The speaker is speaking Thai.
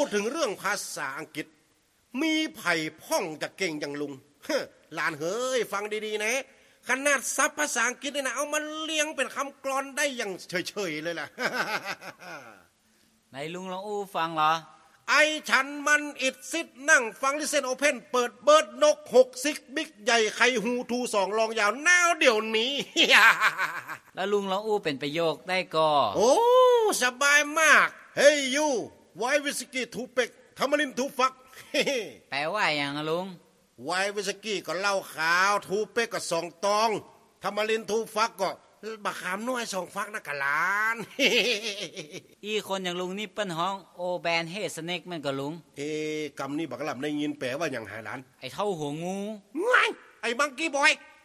ถึงเรื่องภาษาอังกฤษมีไผ่พ่องจะเก่งอย่างลุงหลานเฮ้ยฟังดีๆนะขนาดซับภาษาอังกฤษเนี่ยนะเอามาเลี้ยงเป็นคำกลอนได้อย่างเฉยๆเลยล่ะไหนลุงลองอู้ฟังเหรอไอฉันมันอิดซิดนั่งฟังลิเซนโอเพนเปิดเบิร์ดนก6ซิกบิ๊กใหญ่ไข่ฮูทู2รองยาวหน้าวเดี๋ยวนี้แล้วลุงลองอู้เป็นประโยคได้ก็โอ้สบายมากเฮ้ยยูไววิสกี้ทูเป็กทำมารินทูฟักแปลว่าอย่างอะลุงไววิสกี้ก็เหล้าขาวทูเป็กก็2 ตองทำมารินทูฟักก็บักขามน้อย2 ฟักนะกะหลานอีคนอย่างลุงนี่เปิ้นห้องโอแบนเฮสเน็กมันก็ลุงกำนี้บักลำได้ยินแปลว่าอย่างหาหลานไอ้เท่าหัวงูไงไอ้บังกี้บอย